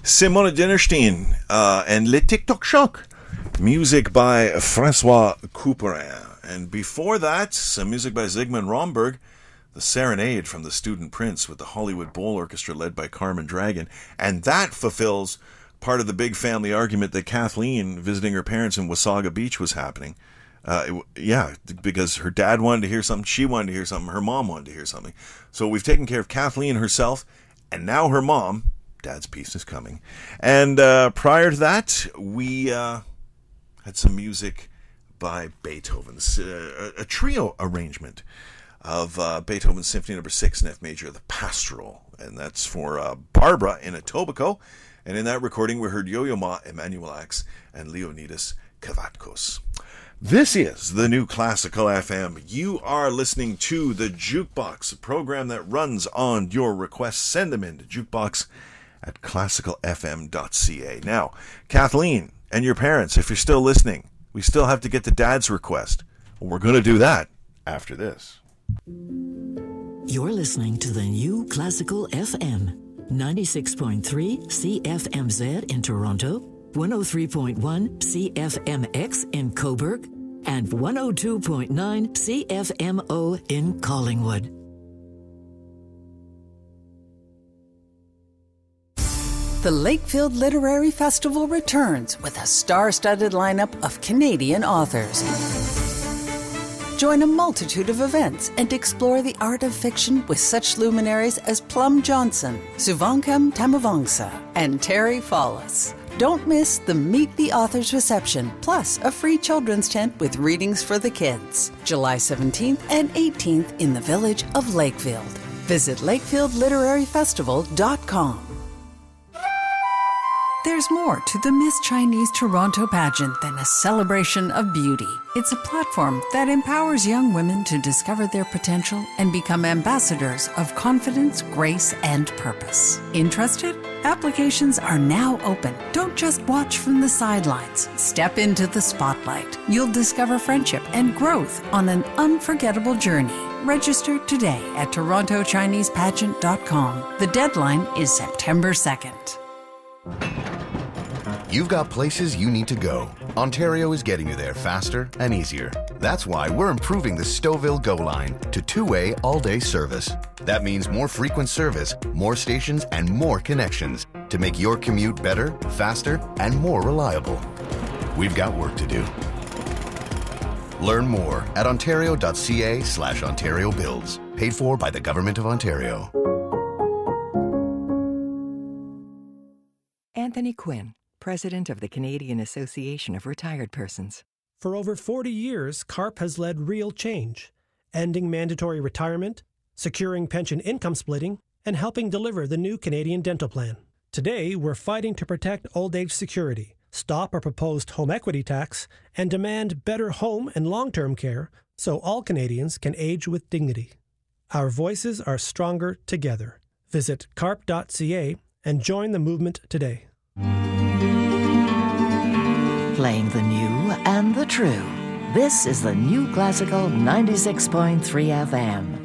Simona Dinnerstein and Le TikTok Shock. Music by Francois Couperin. And before that, some music by Zygmunt Romberg, The Serenade from The Student Prince with the Hollywood Bowl Orchestra led by Carmen Dragon. And that fulfills part of the big family argument that Kathleen visiting her parents in Wasaga Beach was happening. Because her dad wanted to hear something, she wanted to hear something, her mom wanted to hear something. So we've taken care of Kathleen herself, and now her mom. Dad's piece is coming. And prior to that, we had some music by Beethoven, a trio arrangement of Beethoven's Symphony No. 6 in F major, the Pastoral. And that's for Barbara in Etobicoke. And in that recording, we heard Yo-Yo Ma, Emanuelax, and Leonidas Kavatkos. This is the New Classical FM. You are listening to the Jukebox, a program that runs on your requests. Send them in to jukebox@classicalfm.ca. Now, Kathleen and your parents, if you're still listening, we still have to get to Dad's request. We're going to do that after this. You're listening to the New Classical FM, 96.3 CFMZ in Toronto, 103.1 CFMX in Cobourg, and 102.9 CFMO in Collingwood. The Lakefield Literary Festival returns with a star-studded lineup of Canadian authors. Join a multitude of events and explore the art of fiction with such luminaries as Plum Johnson, Suvankam Tamavangsa, and Terry Follis. Don't miss the Meet the Authors reception, plus a free children's tent with readings for the kids. July 17th and 18th in the village of Lakefield. Visit lakefieldliteraryfestival.com. There's more to the Miss Chinese Toronto pageant than a celebration of beauty. It's a platform that empowers young women to discover their potential and become ambassadors of confidence, grace, and purpose. Interested? Applications are now open. Don't just watch from the sidelines. Step into the spotlight. You'll discover friendship and growth on an unforgettable journey. Register today at torontochinesepageant.com. The deadline is September 2nd. You've got places you need to go. Ontario is getting you there faster and easier. That's why we're improving the Stouffville GO line to two-way all-day service. That means more frequent service, more stations, and more connections to make your commute better, faster, and more reliable. We've got work to do. Learn more at ontario.ca/Ontario Builds. Paid for by the Government of Ontario. Anthony Quinn, President of the Canadian Association of Retired Persons. For over 40 years, CARP has led real change, ending mandatory retirement, securing pension income splitting, and helping deliver the new Canadian Dental Plan. Today, we're fighting to protect old age security, stop our proposed home equity tax, and demand better home and long-term care so all Canadians can age with dignity. Our voices are stronger together. Visit carp.ca and join the movement today. Playing the new and the true. This is the New Classical 96.3 FM.